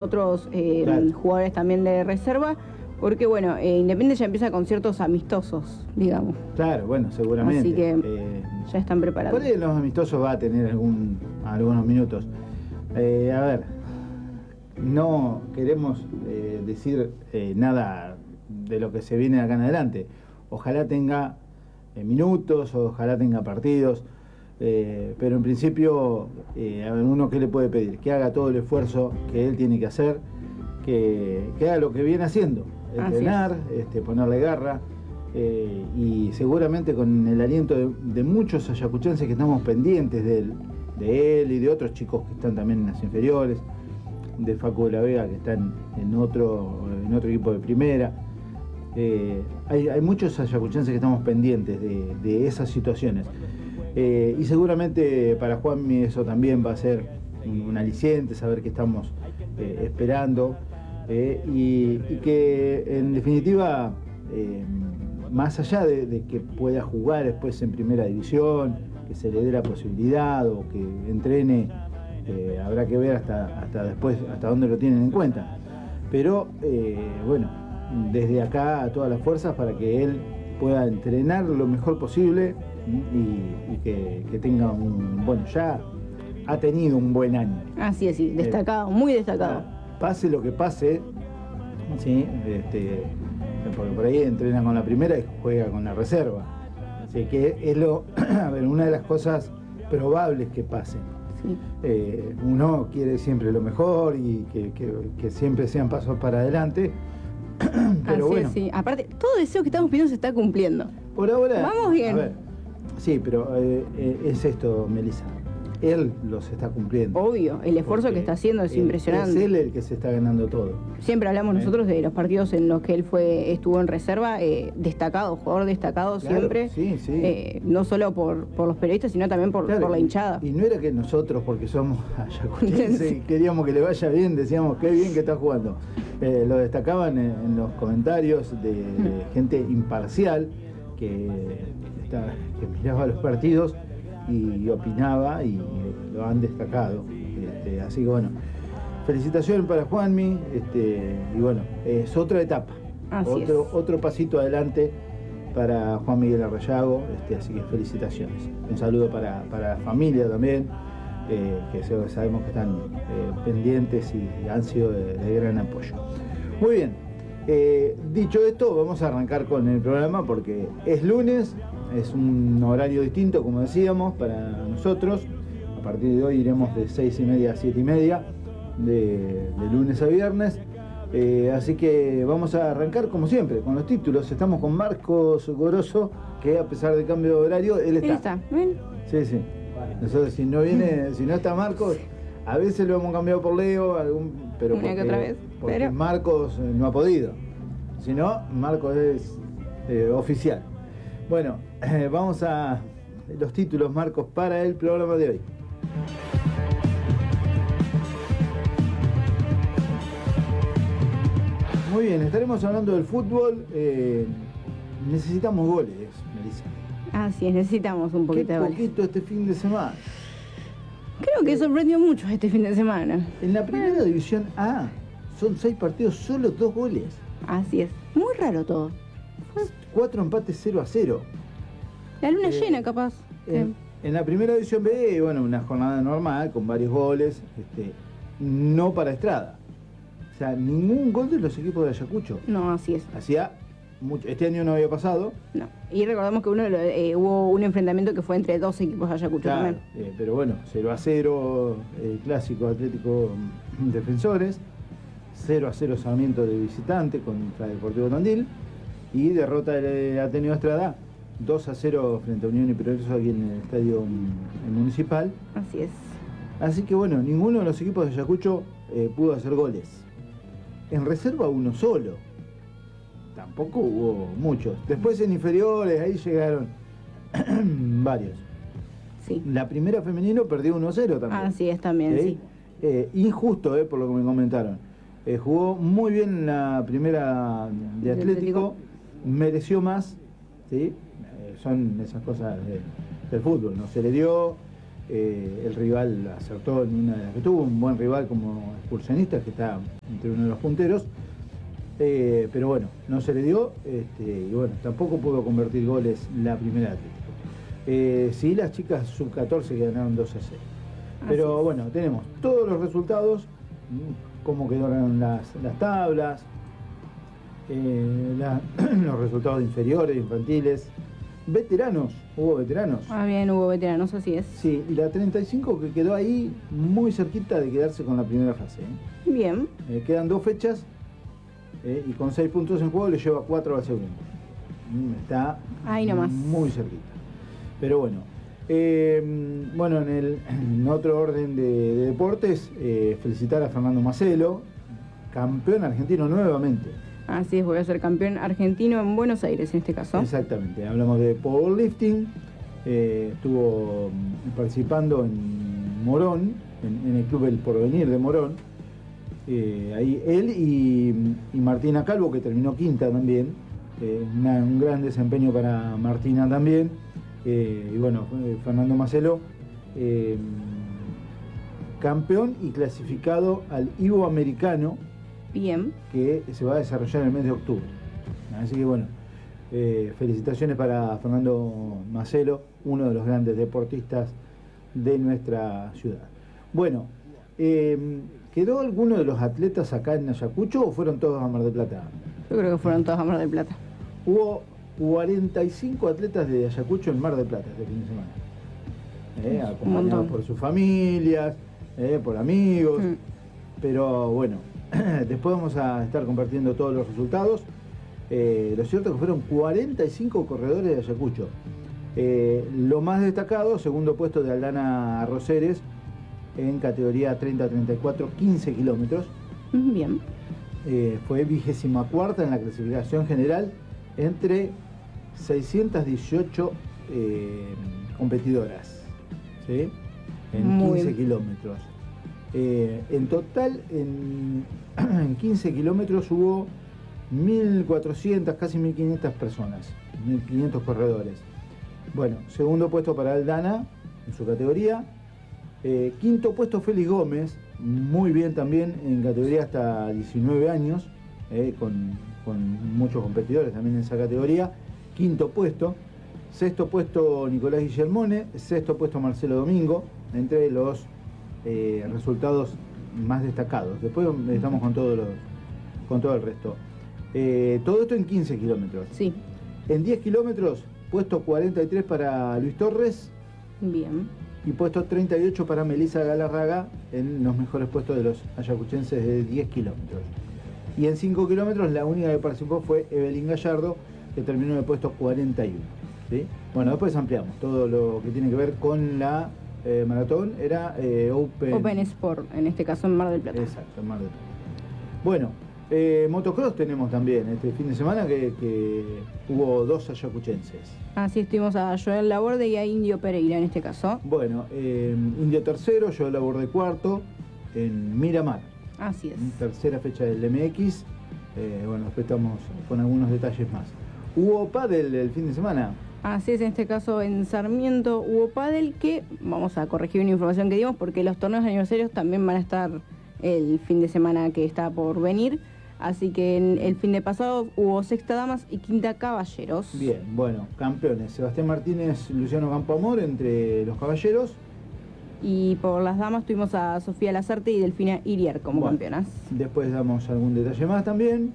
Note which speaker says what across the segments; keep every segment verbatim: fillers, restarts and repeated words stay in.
Speaker 1: otros eh,
Speaker 2: claro.
Speaker 1: jugadores también de reserva, porque bueno, eh, Independiente ya empieza con ciertos amistosos, digamos.
Speaker 2: Claro, bueno, seguramente.
Speaker 1: Así que
Speaker 2: eh,
Speaker 1: ya están preparados.
Speaker 2: Por ahí en los amistosos va a tener algún, algunos minutos. Eh, a ver, no queremos eh, decir eh, nada de lo que se viene de acá en adelante. Ojalá tenga eh, minutos, ojalá tenga partidos, eh, pero en principio, eh, a ver, uno qué le puede pedir, que haga todo el esfuerzo que él tiene que hacer, que, que haga lo que viene haciendo, entrenar, este, ponerle garra, eh, y seguramente con el aliento de, de muchos ayacuchenses que estamos pendientes de él, de él y de otros chicos que están también en las inferiores, de Facu de la Vega que están en otro, en otro equipo de primera. Eh, hay, hay muchos ayacuchenses que estamos pendientes de, de esas situaciones, eh, y seguramente para Juanmi eso también va a ser un, un aliciente, saber que estamos eh, esperando, eh, y, y que en definitiva, eh, más allá de, de que pueda jugar después en primera división, que se le dé la posibilidad o que entrene, eh, habrá que ver hasta, hasta después, hasta dónde lo tienen en cuenta, pero eh, bueno, desde acá a todas las fuerzas para que él pueda entrenar lo mejor posible y, y que, que tenga un, bueno, ya ha tenido un buen año.
Speaker 1: Así es, sí, destacado, eh, muy destacado.
Speaker 2: Pase lo que pase, sí, este, porque por ahí entrena con la primera y juega con la reserva. Así que es lo, a ver, una de las cosas probables que pasen.
Speaker 1: Sí.
Speaker 2: Eh, uno quiere siempre lo mejor y que, que, que siempre sean pasos para adelante. Pero
Speaker 1: así
Speaker 2: bueno,
Speaker 1: es, sí. Aparte, todo deseo que estamos pidiendo se está cumpliendo.
Speaker 2: Por ahora,
Speaker 1: vamos bien.
Speaker 2: A ver, sí, pero eh, eh, es esto, Melissa. Él los está cumpliendo.
Speaker 1: Obvio, el esfuerzo
Speaker 2: Porque
Speaker 1: que está haciendo es
Speaker 2: él,
Speaker 1: impresionante.
Speaker 2: Es él el que se está ganando todo.
Speaker 1: Siempre hablamos
Speaker 2: ¿Eh?
Speaker 1: nosotros de los partidos en los que él fue estuvo en reserva, eh, destacado, jugador destacado
Speaker 2: Claro,
Speaker 1: siempre.
Speaker 2: Sí, sí.
Speaker 1: Eh, no solo por, por los periodistas, sino también por,
Speaker 2: Claro,
Speaker 1: por la hinchada.
Speaker 2: Y, y no era que nosotros, porque somos ayacuchenses
Speaker 1: Sí.
Speaker 2: y queríamos que le vaya bien, decíamos qué bien que está jugando. Eh, lo destacaban en, en los comentarios de, de gente imparcial que, está, que miraba los partidos y opinaba y lo han destacado. Este, así que bueno, felicitaciones para Juanmi, este, y bueno, es otra etapa,
Speaker 1: Así
Speaker 2: otro,
Speaker 1: es.
Speaker 2: otro pasito adelante para Juan Miguel Arrellago, este, así que felicitaciones. Un saludo para, para la familia también, eh, que sabemos que están eh, pendientes y han sido de, de gran apoyo. Muy bien, eh, dicho esto, vamos a arrancar con el programa porque es lunes. Es un horario distinto, como decíamos, para nosotros. A partir de hoy iremos de seis y media a siete y media, de, de lunes a viernes. Eh, así que vamos a arrancar, como siempre, con los títulos. Estamos con Marcos Goroso, que a pesar del cambio de horario, él está.
Speaker 1: Él está, ¿ven?
Speaker 2: Sí, sí. Nosotros, si no viene, si no está Marcos, a veces lo hemos cambiado por Leo, algún, pero
Speaker 1: Una
Speaker 2: porque,
Speaker 1: que otra vez,
Speaker 2: porque
Speaker 1: pero...
Speaker 2: Marcos no ha podido. Si no, Marcos es eh, oficial. Bueno, eh, vamos a los títulos, Marcos, para el programa de hoy. Muy bien, estaremos hablando del fútbol. Eh, necesitamos goles, Melissa.
Speaker 1: Así es, necesitamos un poquito
Speaker 2: Qué
Speaker 1: de goles.
Speaker 2: poquito este fin de semana.
Speaker 1: Creo que sorprendió mucho este fin de semana.
Speaker 2: En la primera división A son seis partidos, solo dos goles.
Speaker 1: Así es, muy raro todo.
Speaker 2: Cuatro empates cero a cero.
Speaker 1: La luna
Speaker 2: Eh,
Speaker 1: llena, capaz.
Speaker 2: En, en la primera división B, bueno, una jornada normal, con varios goles, este, no para Estrada. O sea, ningún gol de los equipos de Ayacucho.
Speaker 1: No, así es.
Speaker 2: Hacía mucho. Este año no había pasado.
Speaker 1: No. Y recordamos que uno de los- eh, hubo un enfrentamiento que fue entre dos equipos de Ayacucho
Speaker 2: Claro,
Speaker 1: también.
Speaker 2: eh, pero bueno, cero a cero, el clásico Atlético mm, Defensores, cero a cero Sarmiento de visitante contra Deportivo Tandil, y derrota de Ateneo Estrada, dos a cero frente a Unión y Progreso aquí en el estadio mm, municipal.
Speaker 1: Así es.
Speaker 2: Así que bueno, ninguno de los equipos de Ayacucho eh, pudo hacer goles. En reserva uno solo. Tampoco hubo muchos. Después en inferiores, ahí llegaron varios.
Speaker 1: Sí.
Speaker 2: La primera femenino perdió uno a cero también.
Speaker 1: Así es también,
Speaker 2: ¿Sí?
Speaker 1: sí.
Speaker 2: Eh, injusto, eh, por lo que me comentaron. Eh, jugó muy bien en la primera de
Speaker 1: ¿De
Speaker 2: Atlético,
Speaker 1: Atlético?
Speaker 2: mereció más, ¿sí? Eh, son esas cosas de- del fútbol, no se le dio, eh, el rival acertó en una de las que tuvo, un buen rival como Excursionistas, que está entre uno de los punteros, eh, pero bueno, no se le dio, este, y bueno, tampoco pudo convertir goles la primera Atlético. Eh, sí, las chicas sub catorce que ganaron dos a cero. Pero
Speaker 1: Así es.
Speaker 2: bueno, tenemos todos los resultados, cómo quedaron las, las tablas, eh, la, los resultados inferiores, infantiles, veteranos, hubo veteranos.
Speaker 1: Ah, bien, hubo veteranos, así es.
Speaker 2: Sí, y la treinta y cinco que quedó ahí muy cerquita de quedarse con la primera fase. ¿eh?
Speaker 1: Bien.
Speaker 2: Eh, quedan dos fechas eh, y con seis puntos en juego le lleva cuatro al segundo. Mm, Está
Speaker 1: Ahí nomás.
Speaker 2: muy cerquita. Pero bueno, eh, bueno, en, el, en otro orden de, de deportes, eh, felicitar a Fernando Macelo, campeón argentino nuevamente.
Speaker 1: Así es, voy a ser campeón argentino en Buenos Aires en este caso.
Speaker 2: Exactamente, hablamos de powerlifting, eh, estuvo mm, participando en Morón, en, en el Club El Porvenir de Morón, eh, ahí él y, y Martina Calvo, que terminó quinta también, eh, una- un gran desempeño para Martina también, eh, y bueno, eh, Fernando Macelo, eh, campeón y clasificado al Iberoamericano,
Speaker 1: Bien.
Speaker 2: que se va a desarrollar en el mes de octubre. Así que bueno, eh, felicitaciones para Fernando Macelo, uno de los grandes deportistas de nuestra ciudad. Bueno, eh, ¿quedó alguno de los atletas acá en Ayacucho o fueron todos a Mar del Plata?
Speaker 1: Yo creo que fueron todos a Mar del Plata.
Speaker 2: Hubo cuarenta y cinco atletas de Ayacucho en Mar del Plata este fin de semana. Eh, acompañados
Speaker 1: montón.
Speaker 2: por sus familias, eh, por amigos.
Speaker 1: Mm.
Speaker 2: Pero bueno, después vamos a estar compartiendo todos los resultados. Eh, lo cierto es que fueron cuarenta y cinco corredores de Ayacucho. Eh, lo más destacado, segundo puesto de Aldana Roseres en categoría treinta a treinta y cuatro, quince kilómetros.
Speaker 1: Mm, Bien.
Speaker 2: Eh, fue vigésima cuarta en la clasificación general entre seiscientas dieciocho eh, competidoras, ¿sí? En
Speaker 1: Muy
Speaker 2: quince
Speaker 1: bien.
Speaker 2: kilómetros. Eh, en total, en, en quince kilómetros hubo mil cuatrocientas, casi mil quinientas personas, mil quinientos corredores. Bueno, segundo puesto para Aldana en su categoría. Eh, quinto puesto Félix Gómez, muy bien también en categoría hasta diecinueve años, eh, con, con muchos competidores también en esa categoría. Quinto puesto. Sexto puesto Nicolás Guillermone, sexto puesto Marcelo Domingo, entre los eh, resultados más destacados. Después estamos con, todos los, con todo el resto. Eh, todo esto en quince kilómetros.
Speaker 1: Sí.
Speaker 2: En diez kilómetros, puesto cuarenta y tres para Luis Torres
Speaker 1: Bien.
Speaker 2: y puesto treinta y ocho para Melissa Galarraga en los mejores puestos de los ayacuchenses de diez kilómetros. Y en cinco kilómetros la única que participó fue Evelyn Gallardo, que terminó en el puesto cuarenta y uno. ¿Sí? Bueno, después ampliamos todo lo que tiene que ver con la eh, maratón, era eh, Open...
Speaker 1: Open Sport, en este caso en Mar del Plata.
Speaker 2: Exacto, en Mar del Plata. Bueno, eh, motocross tenemos también este fin de semana que, que hubo dos ayacuchenses.
Speaker 1: Así estuvimos a Joel Laborde y a Indio Pereira en este caso.
Speaker 2: Bueno, eh, Indio tercero, yo labor de cuarto en Miramar.
Speaker 1: Así es.
Speaker 2: Tercera fecha del M X. Eh, bueno, después estamos con algunos detalles más. Hubo pádel el fin de semana.
Speaker 1: Así es, en este caso en Sarmiento hubo pádel, que vamos a corregir una información que dimos porque los torneos aniversarios también van a estar el fin de semana que está por venir. Así que en el fin de pasado hubo sexta damas y quinta caballeros.
Speaker 2: Bien, bueno, campeones. Sebastián Martínez, Luciano Campoamor entre los caballeros.
Speaker 1: Y por las damas tuvimos a Sofía Lazarte y Delfina Iriar como
Speaker 2: Bueno,
Speaker 1: campeonas.
Speaker 2: Después damos algún detalle más también.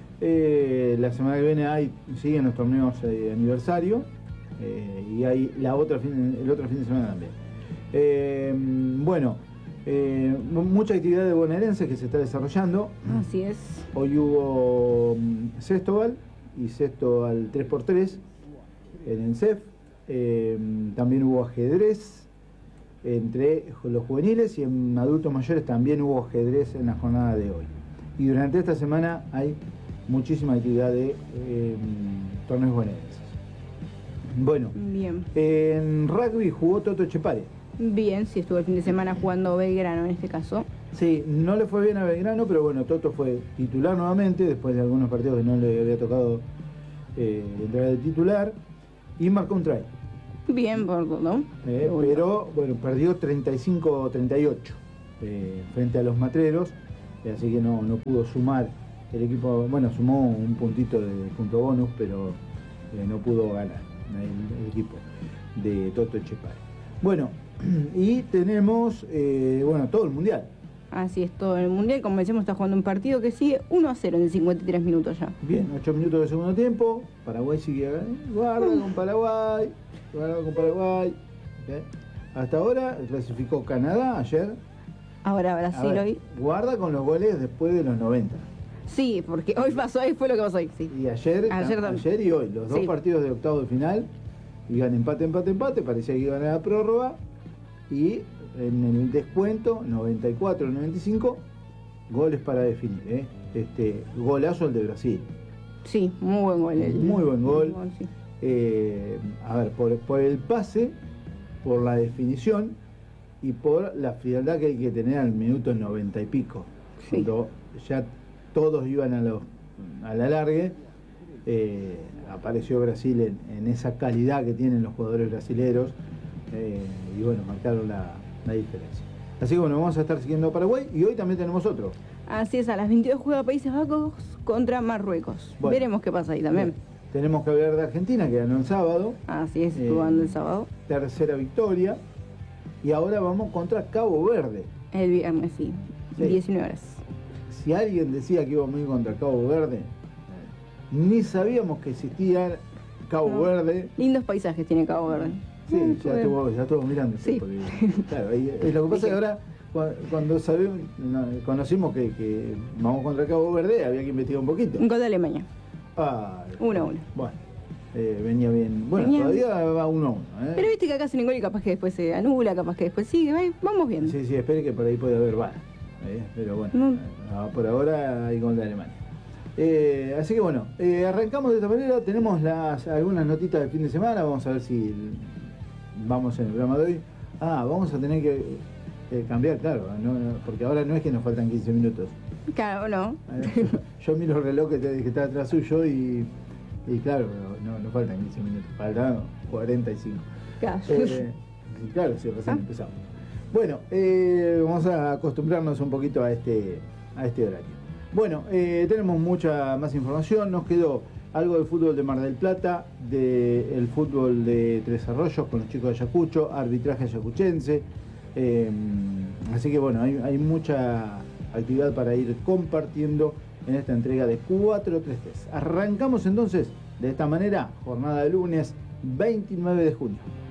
Speaker 2: Eh, la semana que viene hay, siguen los torneos de aniversario. Eh, y hay la otra fin, el otro fin de semana también. Eh, bueno, eh, mucha actividad de bonaerenses que se está desarrollando.
Speaker 1: Así es.
Speaker 2: Hoy hubo mm, Sextoval y sexto al tres por tres en ENSEF. Eh, también hubo ajedrez entre los juveniles y en adultos mayores también hubo ajedrez en la jornada de hoy. Y durante esta semana hay muchísima actividad de eh, torneos bonaerenses. Bueno,
Speaker 1: Bien.
Speaker 2: en rugby jugó Toto Chepare.
Speaker 1: Bien, sí estuvo el fin de semana jugando Belgrano en este caso.
Speaker 2: Sí, no le fue bien a Belgrano, pero bueno, Toto fue titular nuevamente, después de algunos partidos que no le había tocado eh, entrar de titular, y marcó un try.
Speaker 1: Bien, por ¿no?
Speaker 2: Eh, pero, bueno, perdió treinta y cinco a treinta y ocho eh, frente a los Matreros, eh, así que no, no pudo sumar el equipo. Bueno, sumó un puntito de punto bonus, pero eh, no pudo ganar el, el equipo de Toto Echepare. Bueno, y tenemos, eh, bueno, todo el Mundial.
Speaker 1: Así es, todo el Mundial. Como decíamos, está jugando un partido que sigue uno a cero en cincuenta y tres minutos ya.
Speaker 2: Bien, ocho minutos de segundo tiempo. Paraguay sigue ganando. Guarda con Paraguay. Guarda con Paraguay. ¿Eh? Hasta ahora clasificó Canadá ayer.
Speaker 1: Ahora Brasil
Speaker 2: ver,
Speaker 1: hoy.
Speaker 2: Guarda con los goles después de los noventa.
Speaker 1: Sí, porque hoy pasó, ahí fue lo que pasó hoy. Sí.
Speaker 2: Y ayer,
Speaker 1: ayer,
Speaker 2: ayer y hoy, los dos
Speaker 1: sí.
Speaker 2: partidos de octavo de final. Iban empate, empate, empate. Parecía que iban a la prórroga. Y en el descuento, noventa y cuatro noventa y cinco, goles para definir. ¿eh? Este, golazo el de Brasil.
Speaker 1: Sí, muy buen gol. El,
Speaker 2: muy buen gol.
Speaker 1: gol sí.
Speaker 2: eh, a ver, por, por el pase, por la definición y por la frialdad que hay que tener al minuto noventa y pico. Sí. Cuando ya todos iban a, los, a la largue, eh, apareció Brasil en, en esa calidad que tienen los jugadores brasileños. Eh, y bueno, marcaron la, la diferencia. Así que bueno, vamos a estar siguiendo a Paraguay y hoy también tenemos otro.
Speaker 1: Así es, a las veintidós juega Países Bajos contra Marruecos. Bueno, veremos qué pasa ahí también.
Speaker 2: Bien. Tenemos que hablar de Argentina, que ganó el sábado.
Speaker 1: Así es,
Speaker 2: eh,
Speaker 1: jugando el sábado.
Speaker 2: Tercera victoria. Y ahora vamos contra Cabo Verde.
Speaker 1: El viernes, sí. sí. diecinueve horas.
Speaker 2: Si alguien decía que íbamos a ir contra Cabo Verde, ni sabíamos que existía Cabo no. Verde.
Speaker 1: Lindos paisajes tiene Cabo Verde.
Speaker 2: Sí, mm, ya, estuvo, ya estuvo mirando.
Speaker 1: Sí.
Speaker 2: Porque, claro, y, y lo que pasa es que ahora, cuando sabemos, no, conocimos que, que vamos contra Cabo Verde, había que investigar un poquito.
Speaker 1: Un gol de Alemania.
Speaker 2: Ah,
Speaker 1: uno a uno.
Speaker 2: Bueno, eh, venía bien. Bueno, venía todavía bien. Va uno a uno. ¿eh?
Speaker 1: Pero viste que acá hacen gol y capaz que después se anula, capaz que después sigue. Vamos viendo.
Speaker 2: Sí, sí, espere que por ahí puede haber VAR. ¿eh? Pero bueno, no. eh, por ahora hay gol de Alemania. Eh, así que bueno, eh, arrancamos de esta manera. Tenemos las algunas notitas del fin de semana. Vamos a ver si vamos en el programa de hoy. Ah, vamos a tener que eh, cambiar, claro, no, no, porque ahora no es que nos faltan quince minutos.
Speaker 1: Claro, no.
Speaker 2: Eh, yo, yo miro el reloj que, te, que está atrás suyo y, y claro, no, no faltan quince minutos, faltan cuarenta y cinco.
Speaker 1: Claro,
Speaker 2: eh, claro sí, recién ¿Ah? empezamos. Bueno, eh, vamos a acostumbrarnos un poquito a este, a este horario. Bueno, eh, tenemos mucha más información. Nos quedó algo del fútbol de Mar del Plata, del fútbol de Tres Arroyos con los chicos de Ayacucho, arbitraje ayacuchense. Eh, así que bueno, hay, hay mucha actividad para ir compartiendo en esta entrega de cuatro tres tres. Arrancamos entonces de esta manera, jornada de lunes veintinueve de junio.